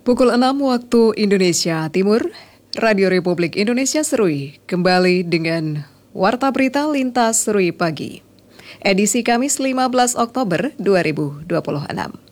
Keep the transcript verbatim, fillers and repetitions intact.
Pukul enam waktu Indonesia Timur, Radio Republik Indonesia Serui kembali dengan Warta Berita Lintas Serui Pagi. Edisi Kamis lima belas Oktober dua ribu dua puluh enam.